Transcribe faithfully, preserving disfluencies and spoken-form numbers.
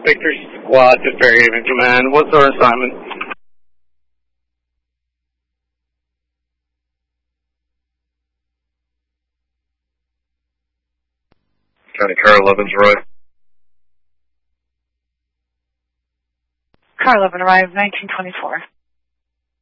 Victor Squad to Fairhaven Command. What's our assignment? County Car eleven's arrived. Car eleven arrived, nineteen twenty-four.